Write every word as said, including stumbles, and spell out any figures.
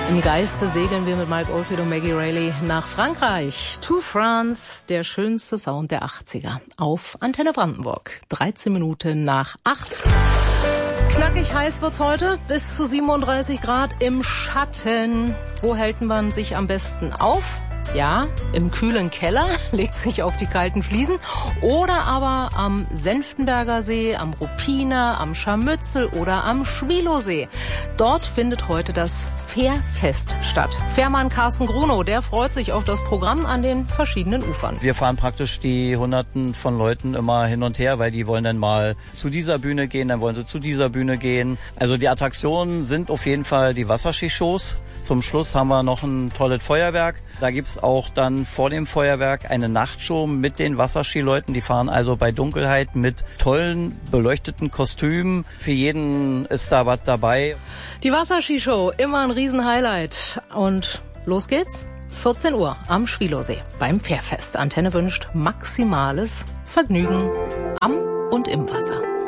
Im Geiste segeln wir mit Mike Oldfield und Maggie Reilly nach Frankreich. To France, der schönste Sound der achtziger. Auf Antenne Brandenburg. dreizehn Minuten nach acht. Knackig heiß wird's heute. Bis zu siebenunddreißig Grad im Schatten. Wo hält man sich am besten auf? Ja, im kühlen Keller, legt sich auf die kalten Fliesen, oder aber am Senftenberger See, am Ruppiner, am Scharmützel oder am Schwilowsee. Dort findet heute das Fährfest statt. Fährmann Carsten Grunow, der freut sich auf das Programm an den verschiedenen Ufern. Wir fahren praktisch die Hunderten von Leuten immer hin und her, weil die wollen dann mal zu dieser Bühne gehen, dann wollen sie zu dieser Bühne gehen. Also die Attraktionen sind auf jeden Fall die Wasserskishows. Zum Schluss haben wir noch ein tolles Feuerwerk. Da gibt's auch dann vor dem Feuerwerk eine Nachtshow mit den Wasserskileuten. Die fahren also bei Dunkelheit mit tollen, beleuchteten Kostümen. Für jeden ist da was dabei. Die Wasserskishow, immer ein Riesenhighlight. Und los geht's. vierzehn Uhr am Schwilowsee beim Fährfest. Antenne wünscht maximales Vergnügen am und im Wasser.